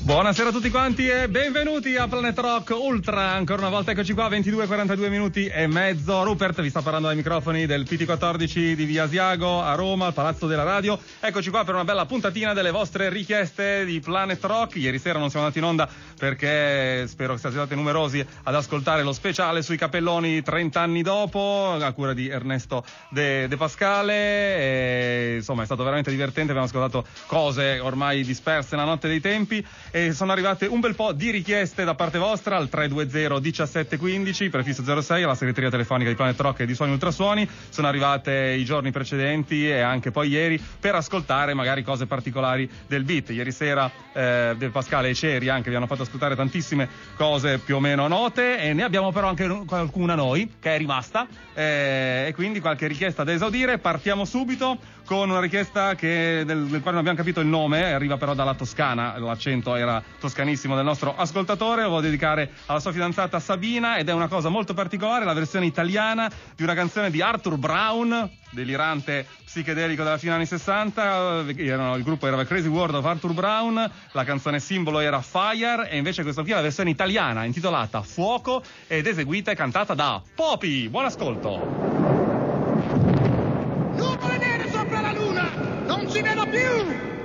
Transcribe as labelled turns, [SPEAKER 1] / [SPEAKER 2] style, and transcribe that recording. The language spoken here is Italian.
[SPEAKER 1] Buonasera a tutti quanti e benvenuti a Planet Rock Ultra. Ancora una volta eccoci qua, 22:42 minuti e mezzo. Rupert vi sta parlando ai microfoni del PT14 di Via Asiago a Roma, al Palazzo della Radio. Eccoci qua per una bella puntatina delle vostre richieste di Planet Rock. Ieri sera non siamo andati in onda perché spero che siate stati numerosi ad ascoltare lo speciale sui cappelloni 30 anni dopo, a cura di Ernesto De Pascale. E, insomma, è stato veramente divertente, abbiamo ascoltato cose ormai disperse nella notte dei tempi. E sono arrivate un bel po' di richieste da parte vostra al 320 1715 prefisso 06 alla segreteria telefonica di Planet Rock e di Suoni Ultrasuoni. Sono arrivate i giorni precedenti e anche poi ieri per ascoltare magari cose particolari del beat. Ieri sera De Pascale e Ceri anche vi hanno fatto ascoltare tantissime cose più o meno note e ne abbiamo però anche qualcuna noi che è rimasta e quindi qualche richiesta da esaudire. Partiamo subito con una richiesta del quale non abbiamo capito il nome, arriva però dalla Toscana, l'accento era toscanissimo del nostro ascoltatore. Lo voglio dedicare alla sua fidanzata Sabina ed è una cosa molto particolare, la versione italiana di una canzone di Arthur Brown, delirante psichedelico della fine anni 60. Il gruppo era Crazy World of Arthur Brown, la canzone simbolo era Fire e invece questa qui è la versione italiana intitolata Fuoco ed eseguita e cantata da Popi. Buon ascolto.
[SPEAKER 2] Nuvole nere sopra la luna, non si veda più!